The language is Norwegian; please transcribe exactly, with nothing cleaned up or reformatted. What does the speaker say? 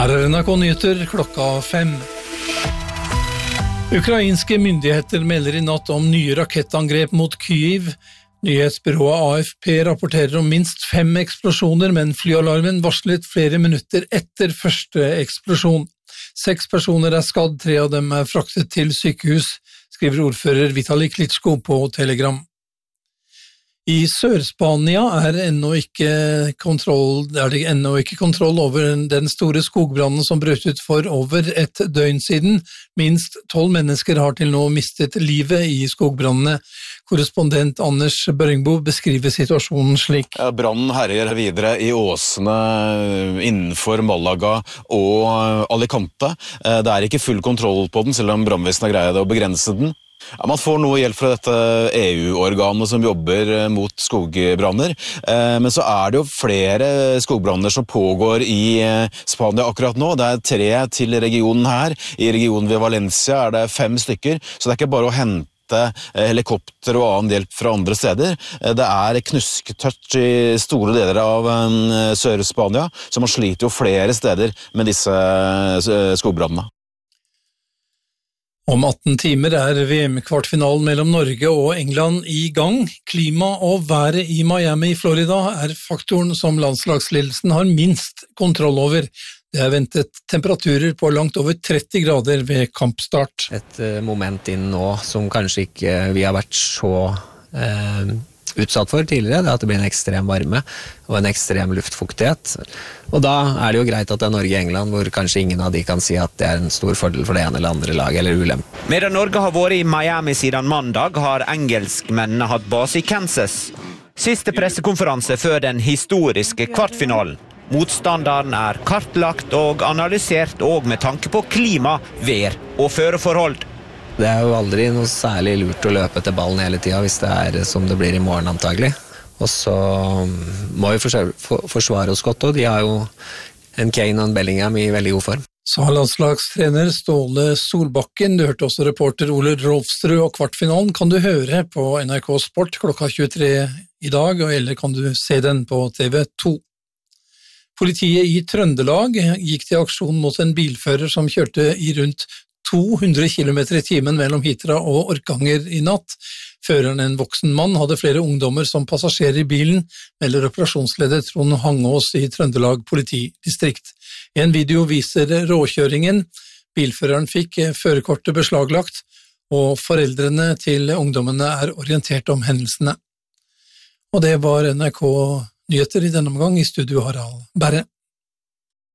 Her er N R K Nyheter klokka fem. Ukrainske myndigheter melder i natt om nye rakettangrep mot Kyiv. Nyhetsbyrået A F P rapporterer om minst fem eksplosjoner, men flyalarmen varslet flere minutter etter første eksplosjon. Seks personer er skadd, tre av dem er fraktet til sykehus, skriver ordfører Vitali Klitschko på Telegram. I Sør-Spania er ennå ikke kontroll, er det ennå ikke kontroll over den store skogbrannen som brøt ut for over et døgn siden. Minst tolv mennesker har til nå mistet livet i skogbrannene. Korrespondent Anders Børingbo beskriver situasjonen slik. Ja, brannen herjer videre i åsene innenfor Malaga og Alicante. Det er ikke full kontroll på den, selv om brannvesenet har greid å begrense den. Ja, man får noe hjelp fra dette E U-organet som jobber mot skogbranner, men så er det jo flere skogbranner som pågår i Spania akkurat nå. Det er tre til regionen her. I regionen ved Valencia er det fem stykker, så det er ikke bare å hente helikopter og annen hjelp fra andre steder. Det er knusketørt i store deler av Sør-Spania, så man sliter jo flere steder med disse skogbrannene. Om atten timer er V M-kvartfinalen mellom Norge og England i gang. Klima og været i Miami i Florida er faktoren som landslagsledelsen har minst kontroll over. Det er ventet temperaturer på langt over tretti grader ved kampstart. Et moment inn nå som kanskje ikke vi har vært så eh, utsatt for tidligere, det er at det blir en ekstrem varme og en ekstrem luftfuktighet. Og da er det jo greit at det er Norge og England, hvor kanskje ingen av de kan si at det er en stor fordel for det ene eller andre laget, eller ulem. Medan Norge har vært i Miami siden mandag, har engelskmennene hatt base i Kansas. Siste pressekonferanse før den historiske kvartfinalen. Motstanderen er kartlagt og analysert, og med tanke på klima, vær og føreforhold. Det er jo aldri noe særlig lurt å løpe etter ballen hele tiden, hvis det er som det blir i morgen antagelig. Og så må vi forsvare oss godt, og de har jo en Kane og en Bellingham i veldig god form. Sa landslagstrener Ståle Solbakken. Du hørte også reporter Ole Rolfsrud, og kvartfinalen kan du høre på N R K Sport klokka tjuetre i dag, eller kan du se den på T V to. Politiet i Trøndelag gikk til aksjon mot en bilfører som kjørte i rundt to hundre kilometer i timen mellom Hitra og Orkanger i natt. Føreren, en voksen mann, hadde flere ungdommer som passasjerer i bilen, melder operasjonsleder Trond Hangås i Trøndelag politidistrikt. En video viser råkjøringen. Bilføreren fikk førerkortet beslaglagt, og foreldrene til ungdommene er orientert om hendelsene. Og det var N R K Nyheter i denne omgang. I studio Harald Berre.